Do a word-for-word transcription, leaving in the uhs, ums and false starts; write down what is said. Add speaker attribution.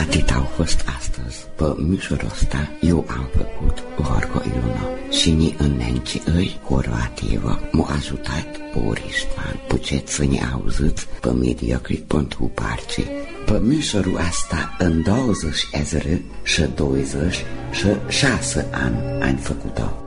Speaker 1: Atât au fost astăzi. Pe mișorul ăsta eu am făcut Gorgo Iluna și ni înnenci îi Horvativa m-a ajutat Boristan. Puceți să ne auziți pe Mediocrit pentru parce. Pe mișorul ăsta în douăzeci și douăzeci și șase ani am făcut-o.